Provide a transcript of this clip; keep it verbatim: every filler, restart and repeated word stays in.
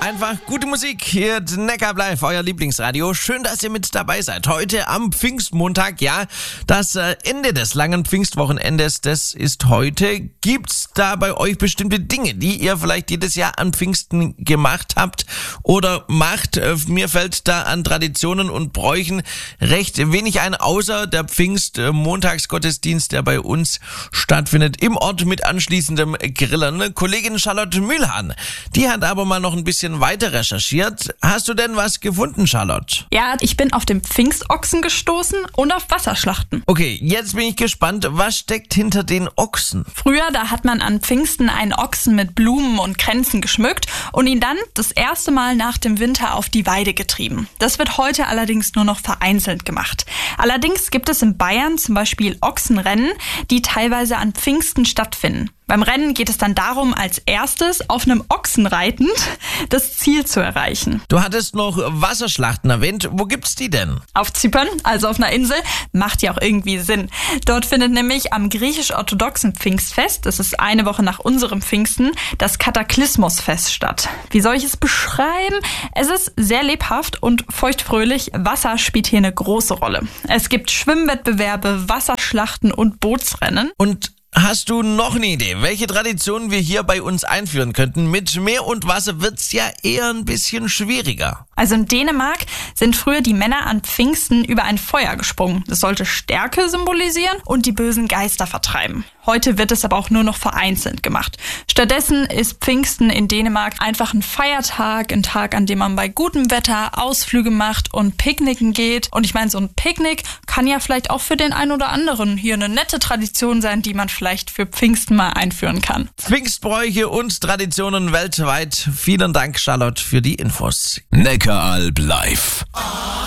Einfach gute Musik hier, Neckar Live, euer Lieblingsradio. Schön, dass ihr mit dabei seid. Heute am Pfingstmontag, ja, das Ende des langen Pfingstwochenendes, das ist heute. Gibt's da bei euch bestimmte Dinge, die ihr vielleicht jedes Jahr an Pfingsten gemacht habt oder macht? Mir fällt da an Traditionen und Bräuchen recht wenig ein, außer der Pfingstmontagsgottesdienst, der bei uns stattfindet im Ort mit anschließendem Grillern. Kollegin Charlotte Mühlhahn, die hat aber mal noch ein bisschen weiter recherchiert. Hast du denn was gefunden, Charlotte? Ja, ich bin auf den Pfingstochsen gestoßen und auf Wasserschlachten. Okay, jetzt bin ich gespannt, was steckt hinter den Ochsen? Früher, da hat man an Pfingsten einen Ochsen mit Blumen und Kränzen geschmückt und ihn dann das erste Mal nach dem Winter auf die Weide getrieben. Das wird heute allerdings nur noch vereinzelt gemacht. Allerdings gibt es in Bayern zum Beispiel Ochsenrennen, die teilweise an Pfingsten stattfinden. Beim Rennen geht es dann darum, als erstes auf einem Ochsen reitend das Ziel zu erreichen. Du hattest noch Wasserschlachten erwähnt. Wo gibt's die denn? Auf Zypern, also auf einer Insel, macht ja auch irgendwie Sinn. Dort findet nämlich am griechisch-orthodoxen Pfingstfest, das ist eine Woche nach unserem Pfingsten, das Kataklysmosfest statt. Wie soll ich es beschreiben? Es ist sehr lebhaft und feuchtfröhlich. Wasser spielt hier eine große Rolle. Es gibt Schwimmwettbewerbe, Wasserschlachten und Bootsrennen. Und hast du noch eine Idee, welche Traditionen wir hier bei uns einführen könnten? Mit Meer und Wasser wird's ja eher ein bisschen schwieriger. Also in Dänemark sind früher die Männer an Pfingsten über ein Feuer gesprungen. Das sollte Stärke symbolisieren und die bösen Geister vertreiben. Heute wird es aber auch nur noch vereinzelt gemacht. Stattdessen ist Pfingsten in Dänemark einfach ein Feiertag, ein Tag, an dem man bei gutem Wetter Ausflüge macht und picknicken geht. Und ich meine, so ein Picknick kann ja vielleicht auch für den einen oder anderen hier eine nette Tradition sein, die man vielleicht für Pfingsten mal einführen kann. Pfingstbräuche und Traditionen weltweit. Vielen Dank, Charlotte, für die Infos. Neckaralb live.